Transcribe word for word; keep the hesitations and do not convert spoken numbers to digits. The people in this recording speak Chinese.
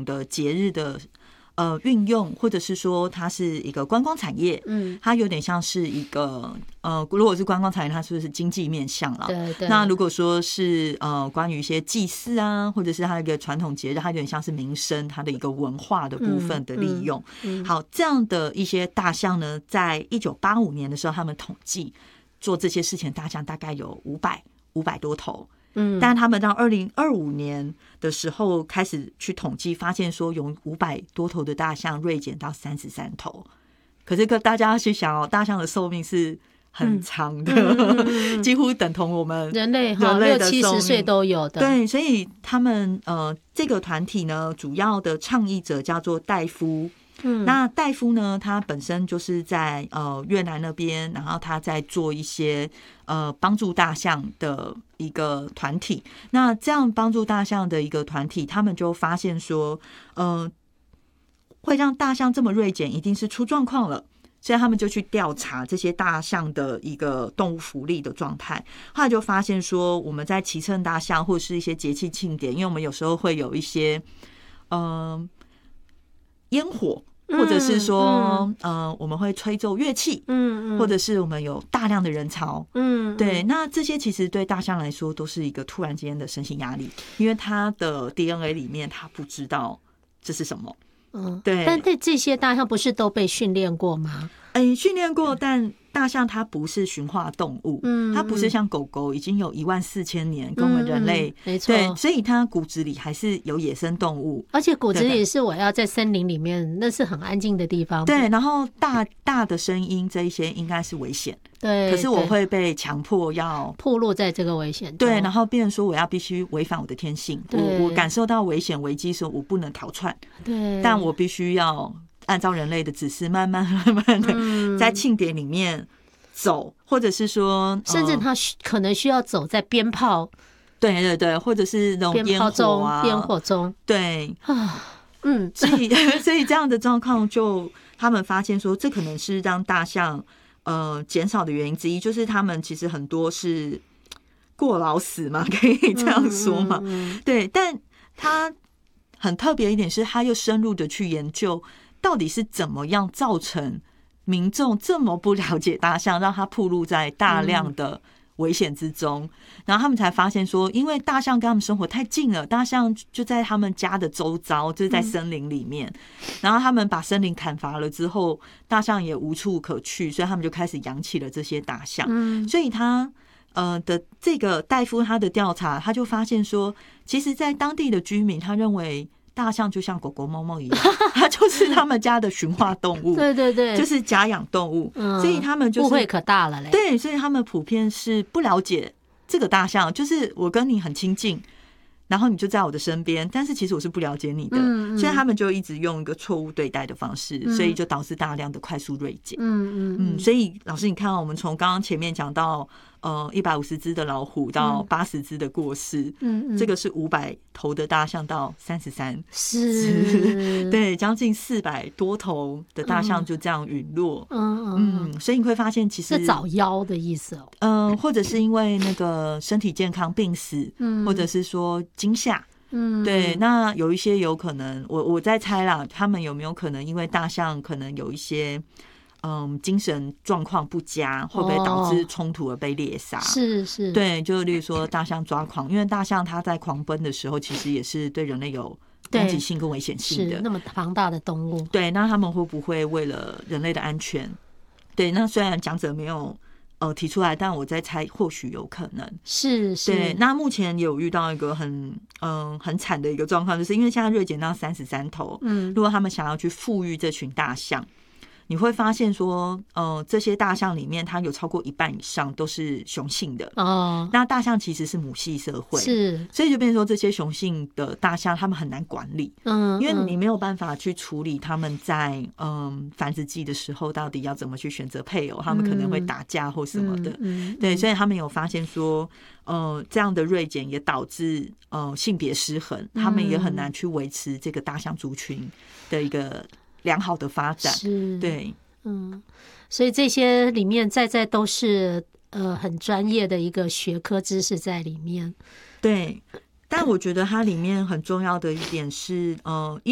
统的节日的呃运用，或者是说它是一个观光产业，嗯，它有点像是一个呃，如果是观光产业，它是不是经济面向了？ 对对。 那如果说是呃关于一些祭祀啊，或者是它一个传统节日，它有点像是民生，它的一个文化的部分的利用。嗯嗯嗯、好，这样的一些大象呢，在一九八五年的时候，他们统计做这些事情，大象大概有五百五百多头。嗯，但他们到二零二五年的时候开始去统计，发现说有五百多头的大象锐减到三十三头。可是大家要去想哦，大象的寿命是很长的，嗯嗯嗯、几乎等同我们人类哈，六七十岁都有的。 对，所以他们呃这个团体呢，主要的倡议者叫做戴夫。嗯，那戴夫呢，他本身就是在呃越南那边，然后他在做一些呃帮助大象的一个团体。那这样帮助大象的一个团体，他们就发现说，呃，会让大象这么锐减，一定是出状况了。所以他们就去调查这些大象的一个动物福利的状态，后来就发现说，我们在骑乘大象或是一些节气庆典，因为我们有时候会有一些嗯。呃烟火，或者是说，嗯，嗯呃，我们会吹奏乐器，嗯嗯，或者是我们有大量的人潮，嗯，对，那这些其实对大象来说都是一个突然间的身心压力，因为它的 D N A 里面它不知道这是什么，嗯，对。 但对这些大象不是都被训练过吗？ 哎，训练过，但大象它不是驯化动物，嗯，它不是像狗狗已经有一万四千年跟我们人类，嗯、 没错， 对，所以它骨子里还是有野生动物， 而且骨子里是我要在森林里面，那是很安静的地方， 对，然后大大的声音这一些应该是危险， 对， 可是我会被强迫要暴露在这个危险中， 对，然后变成说我要必须违反我的天性，我我感受到危险危机的时候，我不能逃窜， 对， 但我必须要按照人类的指示，慢慢慢慢的在庆典里面走，或者是说， 甚至他可能需要走在鞭炮， 对对对，或者是那种烟火啊， 烟火中， 对啊，嗯，所以所以这样的状况，就他们发现说，这可能是让大象呃减少的原因之一，就是他们其实很多是过劳死嘛，可以这样说嘛，嗯嗯嗯对，但他很特别一点是，他又深入的去研究。到底是怎么样造成民众这么不了解大象，让它暴露在大量的危险之中？嗯、然后他们才发现说，因为大象跟他们生活太近了，大象就在他们家的周遭，就是在森林里面。嗯、然后他们把森林砍伐了之后，大象也无处可去，所以他们就开始养起了这些大象。嗯、所以他呃的这个戴夫他的调查，他就发现说，其实，在当地的居民，他认为。大象就像狗狗、猫猫一样，它就是他们家的驯化动物， 对对对， 就是家养动物，嗯、所以他们就是误会可大了嘞。 对，所以他们普遍是不了解这个大象，就是我跟你很亲近，然后你就在我的身边，但是其实我是不了解你的，嗯嗯、所以他们就一直用一个错误对待的方式，嗯、所以就导致大量的快速锐减。嗯嗯嗯，所以老师，你看到我们从刚刚前面讲到。呃，一百五十只的老虎到八十只的过世，嗯嗯，这个是五百头的大象到三十三， 是， 对，将近四百多头的大象就这样陨落，嗯 嗯, 嗯，所以你会发现其实是早夭的意思哦， 嗯、呃，或者是因为那个身体健康病死，嗯，或者是说惊吓。嗯，对，那有一些有可能，我我在猜啦，他们有没有可能因为大象可能有一些。嗯，精神状况不佳，会不会导致冲突而被猎杀？ 是是， 对，就例如说大象抓狂，因为大象它在狂奔的时候，其实也是对人类有攻击性跟危险性的。 是那么庞大的动物， 对，那他们会不会为了人类的安全？对，那虽然讲者没有呃提出来，但我在猜，或许有可能。 是是， 对。那目前有遇到一个很嗯、呃、很惨的一个状况，就是因为现在锐减到三十三头，嗯，如果他们想要去富裕这群大象。你会发现说，呃，这些大象里面，它有超过一半以上都是雄性的哦。那大象其实是母系社会， 是， 所以就变成说，这些雄性的大象，它们很难管理，嗯，因为你没有办法去处理他们在嗯繁殖季的时候，到底要怎么去选择配偶，他们可能会打架或什么的，嗯嗯、对，所以他们有发现说，呃，这样的锐减也导致呃性别失衡，他们也很难去维持这个大象族群的一个。良好的发展， 是， 对， 嗯，所以这些里面在在都是呃很专业的一个学科知识在里面， 对。但我觉得它里面很重要的一点是，呃。